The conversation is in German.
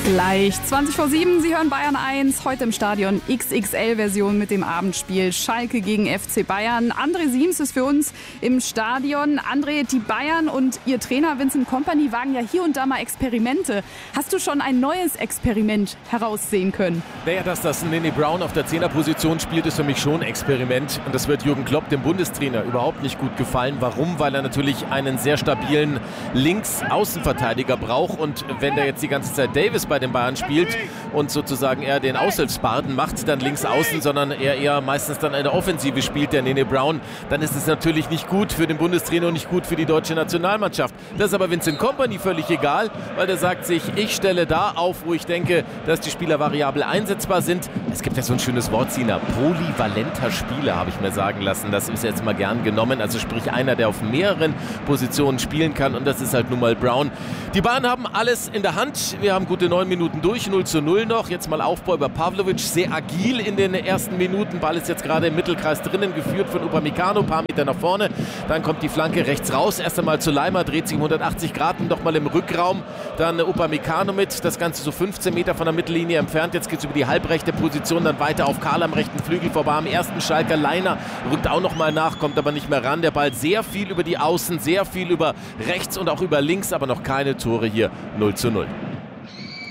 Gleich 20 vor 7, Sie hören Bayern 1, heute im Stadion XXL-Version mit dem Abendspiel Schalke gegen FC Bayern. André Siems ist für uns im Stadion. André, die Bayern und Ihr Trainer Vincent Kompany wagen ja hier und da mal Experimente. Hast du schon ein neues Experiment heraussehen können? Naja, dass das Nene Brown auf der Zehnerposition spielt, ist für mich schon ein Experiment. Und das wird Jürgen Klopp, dem Bundestrainer, überhaupt nicht gut gefallen. Warum? Weil er natürlich einen sehr stabilen Links-Außenverteidiger braucht. Und wenn der jetzt die ganze Zeit Davis bei den Bayern spielt und sozusagen er den Aushilfsbarden macht, dann links außen, sondern er eher meistens dann eine Offensive spielt, der Nene Brown, dann ist es natürlich nicht gut für den Bundestrainer und nicht gut für die deutsche Nationalmannschaft. Das ist aber Vincent Kompany völlig egal, weil der sagt sich, ich stelle da auf, wo ich denke, dass die Spieler variabel einsetzbar sind. Es gibt ja so ein schönes Wort, Sina, polyvalenter Spieler, habe ich mir sagen lassen. Das ist jetzt mal gern genommen, also sprich einer, der auf mehreren Positionen spielen kann, und das ist halt nun mal Brown. Die Bayern haben alles in der Hand. Wir haben gute 9 Minuten durch, 0:0 noch. Jetzt mal Aufbau über Pavlovic, sehr agil in den ersten Minuten. Ball ist jetzt gerade im Mittelkreis drinnen, geführt von Upamecano, ein paar Meter nach vorne. Dann kommt die Flanke rechts raus, erst einmal zu Leimer, dreht sich um 180 Grad, noch mal im Rückraum. Dann Upamecano mit, das Ganze so 15 Meter von der Mittellinie entfernt. Jetzt geht es über die halbrechte Position, dann weiter auf Karl am rechten Flügel vorbei. Am ersten Schalker Leiner rückt auch noch mal nach, kommt aber nicht mehr ran. Der Ball sehr viel über die Außen, sehr viel über rechts und auch über links, aber noch keine Tore hier. 0:0.